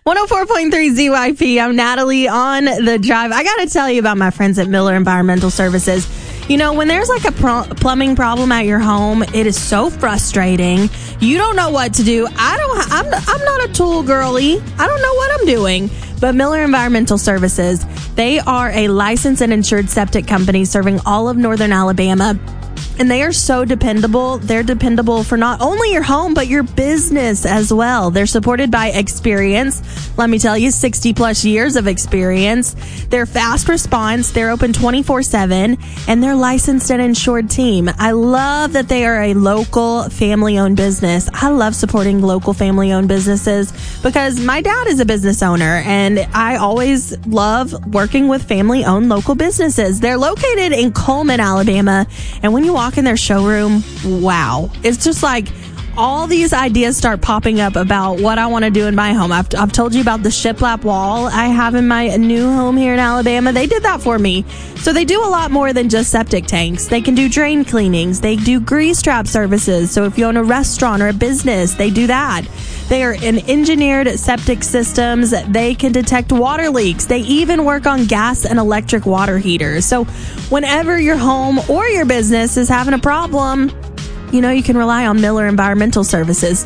104.3 ZYP. I'm Natalie on the drive. I got to tell you about my friends at Miller Environmental Services. You know, when there's like a plumbing problem at your home, it is so frustrating. You don't know what to do. I'm not a tool girly. I don't know what I'm doing. But Miller Environmental Services, they are a licensed and insured septic company serving all of Northern Alabama. And they are so dependable. They're dependable for not only your home, but your business as well. They're supported by experience. Let me tell you, 60 plus years of experience. They're fast response. They're open 24/7, and they're licensed and insured team. I love that they are a local family-owned business. I love supporting local family-owned businesses because my dad is a business owner, and I always love working with family-owned local businesses. They're located in Coleman, Alabama, and when you walk in their showroom, wow. It's just like all these ideas start popping up about what I want to do in my home. I've told you about the shiplap wall I have in my new home here in Alabama. They did that for me. So they do a lot more than just septic tanks. They can do drain cleanings. They do grease trap services. So if you own a restaurant or a business, they do that. They are in engineered septic systems. They can detect water leaks. They even work on gas and electric water heaters. So whenever your home or your business is having a problem, you know you can rely on Miller Environmental Services.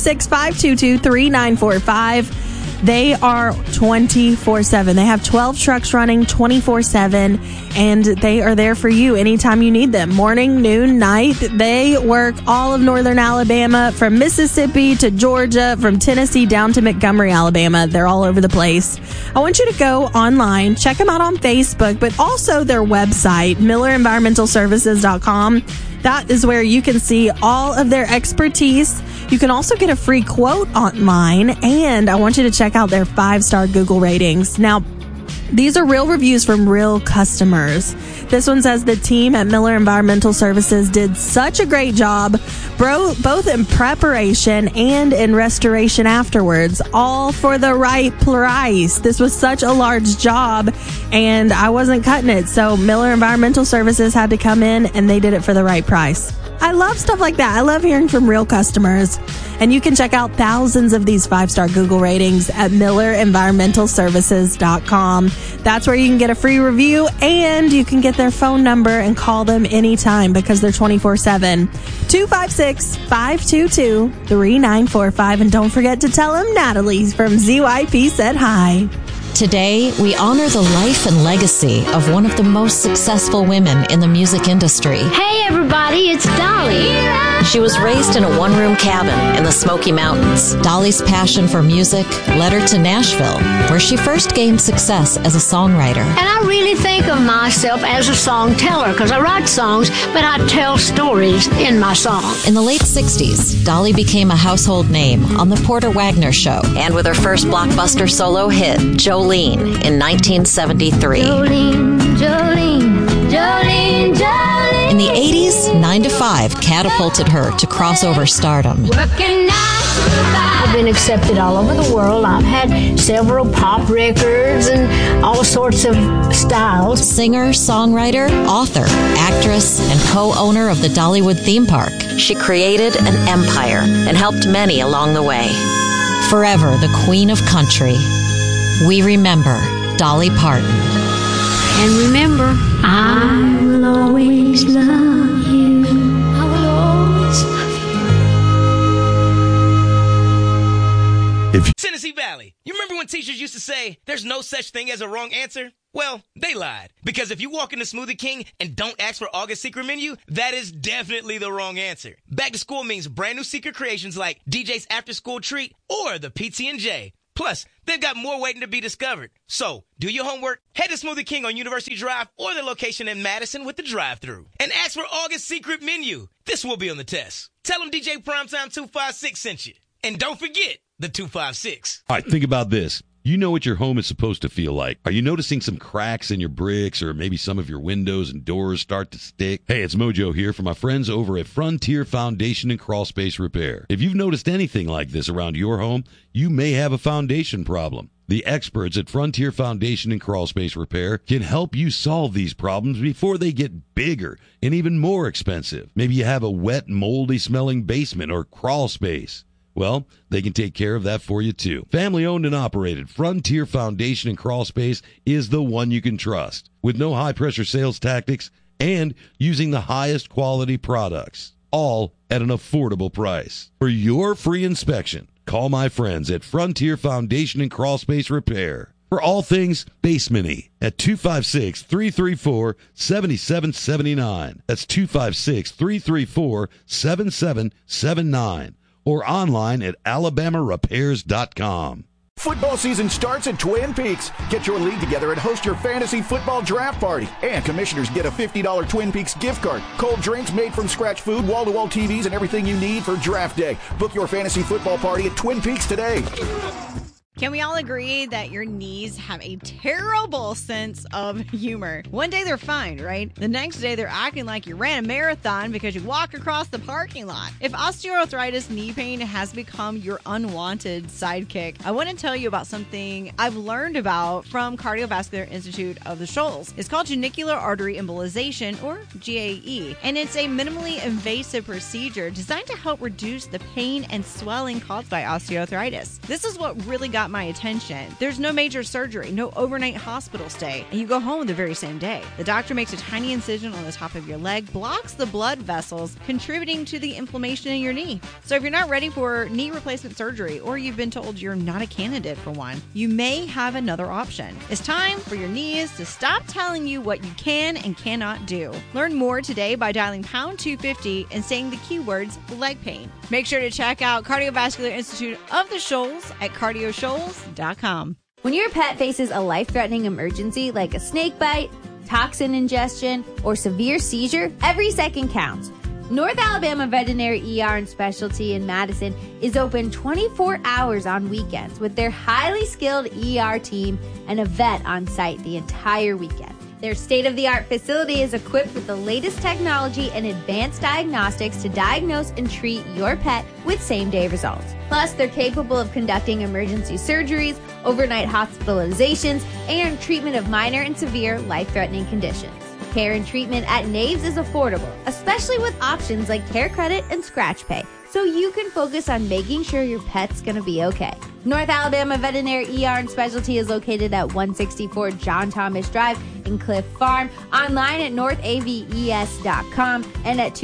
256-522-3945. They are 24/7. They have 12 trucks running 24/7, and they are there for you anytime you need them. Morning, noon, night. They work all of Northern Alabama, from Mississippi to Georgia, from Tennessee down to Montgomery, Alabama. They're all over the place. I want you to go online, check them out on Facebook, but also their website, MillerEnvironmentalServices.com. That is where you can see all of their expertise. You can also get a free quote online, and I want you to check out their 5-star Google ratings. Now, these are real reviews from real customers. This one says the team at Miller Environmental Services did such a great job, both in preparation and in restoration afterwards, all for the right price. This was such a large job, and I wasn't cutting it. So Miller Environmental Services had to come in, and they did it for the right price. I love stuff like that. I love hearing from real customers. And you can check out thousands of these 5-star Google ratings at MillerEnvironmentalServices.com. That's where you can get a free review, and you can get their phone number and call them anytime because they're 24/7. 256-522-3945. And don't forget to tell them Natalie's from ZYP said hi. Today, we honor the life and legacy of one of the most successful women in the music industry. Hey everybody, it's Dolly. She was raised in a one-room cabin in the Smoky Mountains. Dolly's passion for music led her to Nashville, where she first gained success as a songwriter. And I really think of myself as a song teller because I write songs, but I tell stories in my songs. In the late 60s, Dolly became a household name on The Porter Wagner Show, and with her first blockbuster solo hit, Jolene, in 1973. Jolene, Jolene, Jolene, Jolene. In the 80s, 9 to 5 catapulted her to crossover stardom. Working 9 to 5. I've been accepted all over the world. I've had several pop records and all sorts of styles. Singer, songwriter, author, actress, and co-owner of the Dollywood theme park. She created an empire and helped many along the way. Forever the queen of country, we remember Dolly Parton. And remember, I will always love you. I will always love you. Tennessee Valley, you remember when teachers used to say, there's no such thing as a wrong answer? Well, they lied. Because if you walk into Smoothie King and don't ask for August secret menu, that is definitely the wrong answer. Back to school means brand new secret creations like DJ's After School Treat or the PT&J. Plus, they've got more waiting to be discovered. So, do your homework, head to Smoothie King on University Drive or their location in Madison with the drive-thru. And ask for August secret menu. This will be on the test. Tell them DJ Primetime 256 sent you. And don't forget the 256. All right, think about this. You know what your home is supposed to feel like. Are you noticing some cracks in your bricks or maybe some of your windows and doors start to stick? Hey, it's Mojo here from my friends over at Frontier Foundation and Crawl Space Repair. If you've noticed anything like this around your home, you may have a foundation problem. The experts at Frontier Foundation and Crawl Space Repair can help you solve these problems before they get bigger and even more expensive. Maybe you have a wet, moldy smelling basement or crawl space. Well, they can take care of that for you too. Family owned and operated, Frontier Foundation and Crawl Space is the one you can trust. With no high pressure sales tactics and using the highest quality products, all at an affordable price. For your free inspection, call my friends at Frontier Foundation and Crawl Space Repair. For all things basement-y at 256-334-7779. That's 256-334-7779. Or online at alabamarepairs.com. Football season starts at Twin Peaks. Get your league together and host your fantasy football draft party. And commissioners get a $50 Twin Peaks gift card. Cold drinks, made from scratch food, wall-to-wall TVs, and everything you need for draft day. Book your fantasy football party at Twin Peaks today. Can we all agree that your knees have a terrible sense of humor? One day they're fine, right? The next day they're acting like you ran a marathon because you walked across the parking lot. If osteoarthritis knee pain has become your unwanted sidekick, I want to tell you about something I've learned about from Cardiovascular Institute of the Shoals. It's called genicular artery embolization, or GAE, and it's a minimally invasive procedure designed to help reduce the pain and swelling caused by osteoarthritis. This is what really got my attention. There's no major surgery, no overnight hospital stay, and you go home the very same day. The doctor makes a tiny incision on the top of your leg, blocks the blood vessels, contributing to the inflammation in your knee. So if you're not ready for knee replacement surgery, or you've been told you're not a candidate for one, you may have another option. It's time for your knees to stop telling you what you can and cannot do. Learn more today by dialing pound 250 and saying the keywords leg pain. Make sure to check out Cardiovascular Institute of the Shoals at cardioshoals.com. When your pet faces a life-threatening emergency like a snake bite, toxin ingestion, or severe seizure, every second counts. North Alabama Veterinary ER and Specialty in Madison is open 24 hours on weekends with their highly skilled ER team and a vet on site the entire weekend. Their state-of-the-art facility is equipped with the latest technology and advanced diagnostics to diagnose and treat your pet with same-day results. Plus, they're capable of conducting emergency surgeries, overnight hospitalizations, and treatment of minor and severe life-threatening conditions. Care and treatment at Naves is affordable, especially with options like Care Credit and Scratch Pay, so you can focus on making sure your pet's going to be okay. North Alabama Veterinary ER and Specialty is located at 164 John Thomas Drive in Cliff Farm, online at northaves.com and at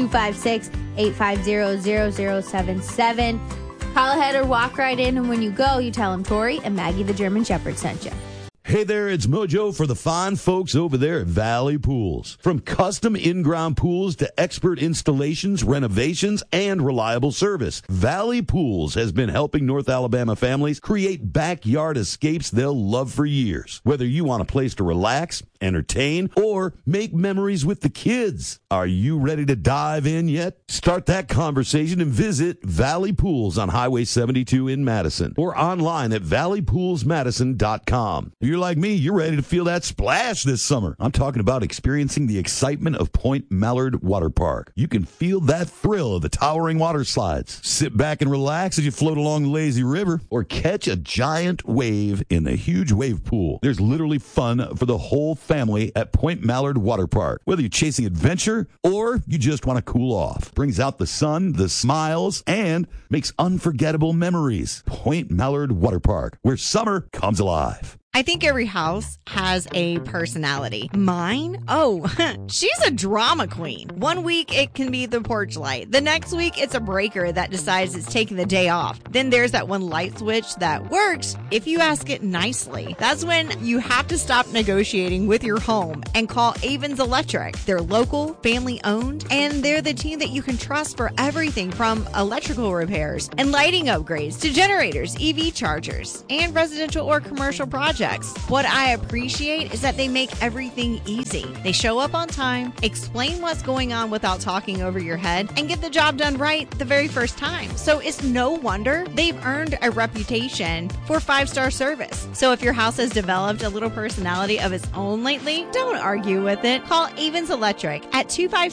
256-850-0077. Call ahead or walk right in, and when you go, you tell them Tori and Maggie the German Shepherd sent you. Hey there, it's Mojo for the fine folks over there at Valley Pools. From custom in-ground pools to expert installations, renovations, and reliable service, Valley Pools has been helping North Alabama families create backyard escapes they'll love for years. Whether you want a place to relax, entertain, or make memories with the kids. Are you ready to dive in yet? Start that conversation and visit Valley Pools on Highway 72 in Madison or online at valleypoolsmadison.com. If you're like me, you're ready to feel that splash this summer. I'm talking about experiencing the excitement of Point Mallard Water Park. You can feel that thrill of the towering water slides. Sit back and relax as you float along the lazy river or catch a giant wave in the huge wave pool. There's literally fun for the whole family at Point Mallard Water Park. Whether you're chasing adventure or you just want to cool off. Brings out the sun, the smiles, and makes unforgettable memories. Point Mallard Water Park, where summer comes alive. I think every house has a personality. Mine? Oh, she's a drama queen. One week it can be the porch light. The next week it's a breaker that decides it's taking the day off. Then there's that one light switch that works if you ask it nicely. That's when you have to stop negotiating with your home and call Avens Electric. They're local, family owned, and they're the team that you can trust for everything from electrical repairs and lighting upgrades to generators, EV chargers, and residential or commercial projects. What I appreciate is that they make everything easy. They show up on time, explain what's going on without talking over your head, and get the job done right the very first time. So it's no wonder they've earned a reputation for 5-star service. So if your house has developed a little personality of its own lately, don't argue with it. Call Avens Electric at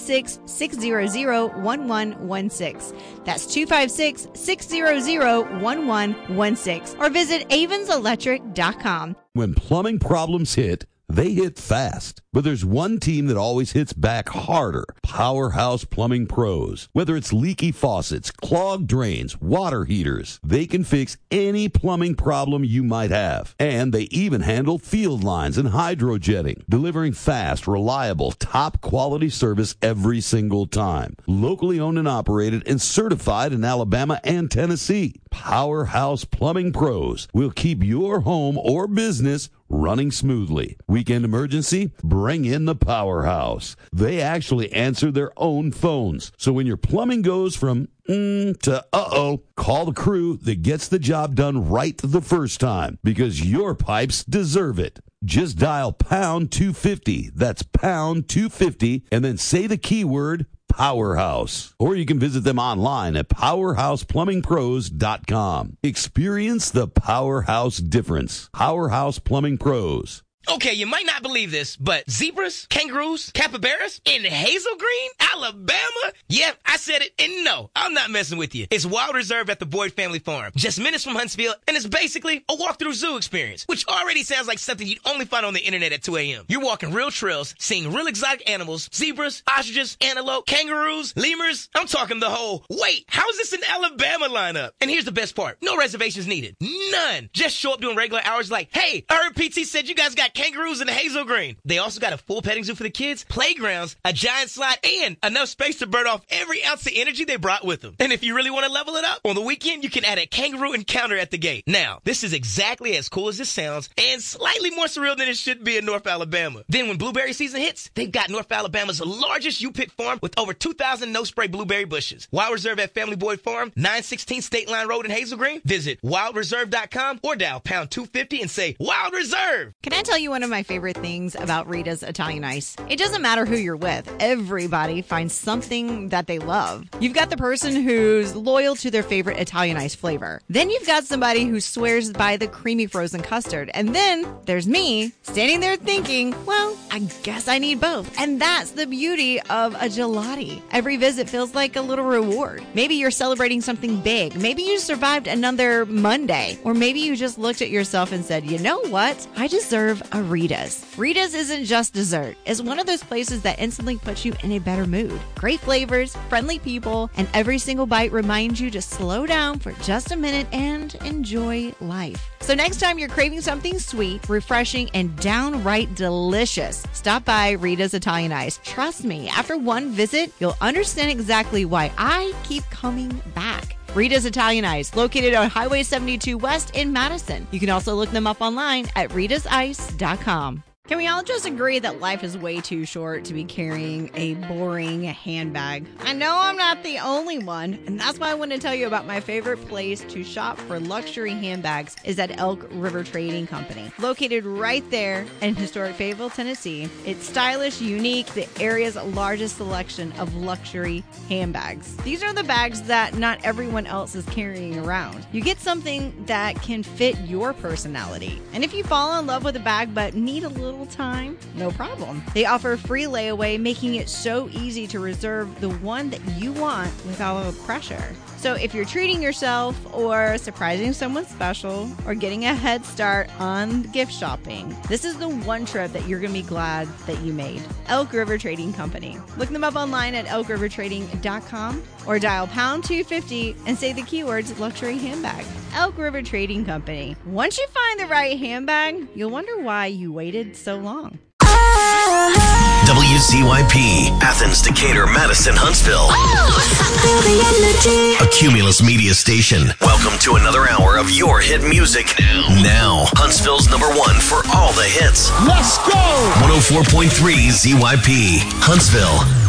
256-600-1116. That's 256-600-1116. Or visit avenselectric.com. When plumbing problems hit, They hit fast. But there's one team that always hits back harder. Powerhouse Plumbing Pros. Whether it's leaky faucets, clogged drains, water heaters, they can fix any plumbing problem you might have. And they even handle field lines and hydrojetting, delivering fast, reliable, top quality service every single time. Locally owned and operated and certified in Alabama and Tennessee. Powerhouse Plumbing Pros will keep your home or business running smoothly. Weekend emergency? Bring in the Powerhouse. They actually answer their own phones. So when your plumbing goes from to uh-oh, call the crew that gets the job done right the first time, because your pipes deserve it. Just dial pound 250. That's pound 250, and then say the keyword Powerhouse. Or you can visit them online at powerhouseplumbingpros.com. Experience the Powerhouse difference. Powerhouse Plumbing Pros. Okay, you might not believe this, but zebras, kangaroos, capybaras in Hazel Green, Alabama? Yep, I said it, and no, I'm not messing with you. It's Wild Reserve at the Boyd Family Farm, just minutes from Huntsville, and it's basically a walk-through zoo experience, which already sounds like something you'd only find on the internet at 2 a.m. You're walking real trails, seeing real exotic animals, zebras, ostriches, antelope, kangaroos, lemurs. I'm talking the whole, wait, how is this an Alabama lineup? And here's the best part, no reservations needed, none. Just show up during regular hours like, hey, I heard PT said you guys got kangaroos in Hazel Green. They also got a full petting zoo for the kids, playgrounds, a giant slide, and enough space to burn off every ounce of energy they brought with them. And if you really want to level it up, on the weekend, you can add a kangaroo encounter at the gate. Now, this is exactly as cool as this sounds and slightly more surreal than it should be in North Alabama. Then when blueberry season hits, they've got North Alabama's largest U-Pick farm with over 2,000 no-spray blueberry bushes. Wild Reserve at Family Boyd Farm, 916 State Line Road in Hazel Green. Visit wildreserve.com or dial pound 250 and say, Wild Reserve! Can I tell you one of my favorite things about Rita's Italian Ice? It doesn't matter who you're with. Everybody finds something that they love. You've got the person who's loyal to their favorite Italian Ice flavor. Then you've got somebody who swears by the creamy frozen custard. And then there's me standing there thinking, well, I guess I need both. And that's the beauty of a gelati. Every visit feels like a little reward. Maybe you're celebrating something big. Maybe you survived another Monday. Or maybe you just looked at yourself and said, you know what? I deserve a Rita's. Rita's isn't just dessert. It's one of those places that instantly puts you in a better mood. Great flavors, friendly people, and every single bite reminds you to slow down for just a minute and enjoy life. So next time you're craving something sweet, refreshing, and downright delicious, stop by Rita's Italian Ice. Trust me, after one visit, you'll understand exactly why I keep coming back. Rita's Italian Ice, located on Highway 72 West in Madison. You can also look them up online at ritazice.com. Can we all just agree that life is way too short to be carrying a boring handbag? I know I'm not the only one, and that's why I want to tell you about my favorite place to shop for luxury handbags is at Elk River Trading Company. Located right there in historic Fayetteville, Tennessee, it's stylish, unique, the area's largest selection of luxury handbags. These are the bags that not everyone else is carrying around. You get something that can fit your personality. And if you fall in love with a bag but need a little time, no problem. They offer free layaway, making it so easy to reserve the one that you want without pressure. So if you're treating yourself or surprising someone special or getting a head start on gift shopping, this is the one trip that you're going to be glad that you made. Elk River Trading Company. Look them up online at elkrivertrading.com or dial pound 250 and say the keywords luxury handbag. Elk River Trading Company. Once you find the right handbag, you'll wonder why you waited so long. WZYP, Athens, Decatur, Madison, Huntsville. A Cumulus Media station. Welcome to another hour of your hit music. Now, Huntsville's number one for all the hits. Let's go! 104.3 ZYP, Huntsville.